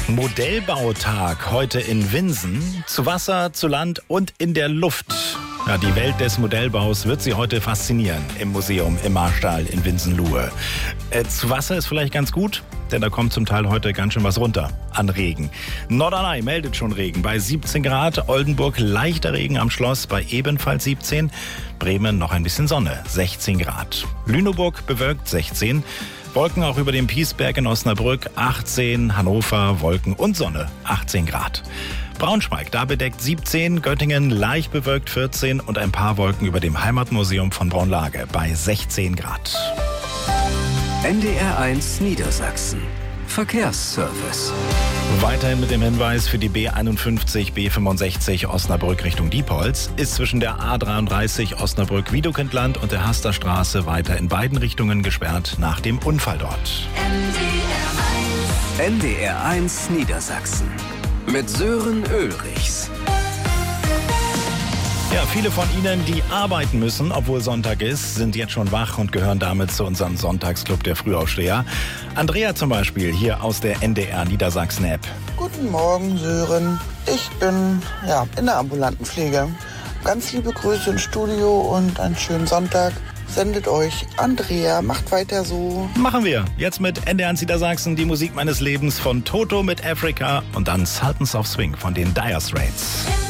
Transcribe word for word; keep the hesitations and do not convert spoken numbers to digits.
Modellbautag heute in Winsen. Zu Wasser, zu Land und in der Luft. Ja, die Welt des Modellbaus wird Sie heute faszinieren im Museum im Marstall in Winsen-Luhe. Äh, zu Wasser ist vielleicht ganz gut, denn da kommt zum Teil heute ganz schön was runter an Regen. Norderney meldet schon Regen bei siebzehn Grad, Oldenburg leichter Regen am Schloss bei ebenfalls siebzehn, Bremen noch ein bisschen Sonne, sechzehn Grad. Lüneburg bewölkt sechzehn, Wolken auch über dem Piesberg in Osnabrück achtzehn, Hannover Wolken und Sonne achtzehn Grad. Braunschweig, da bedeckt siebzehn, Göttingen leicht bewölkt vierzehn und ein paar Wolken über dem Heimatmuseum von Braunlage bei sechzehn Grad. N D R eins Niedersachsen. Verkehrsservice. Weiterhin mit dem Hinweis für die B einundfünfzig, B fünfundsechzig Osnabrück Richtung Diepholz ist zwischen der A dreiunddreißig Osnabrück-Wiedekindland und der Hasterstraße weiter in beiden Richtungen gesperrt nach dem Unfall dort. N D R eins Niedersachsen. Mit Sören Ulrichs. Ja, viele von Ihnen, die arbeiten müssen, obwohl Sonntag ist, sind jetzt schon wach und gehören damit zu unserem Sonntagsclub der Frühaufsteher. Andrea zum Beispiel hier aus der N D R Niedersachsen-App. Guten Morgen, Sören. Ich bin ja, in der ambulanten Pflege. Ganz liebe Grüße ins Studio und einen schönen Sonntag. Sendet euch Andrea, macht weiter so. Machen wir. Jetzt mit N D R eins Niedersachsen die Musik meines Lebens von Toto mit Africa und dann Sultans of Swing von den Dire Straits.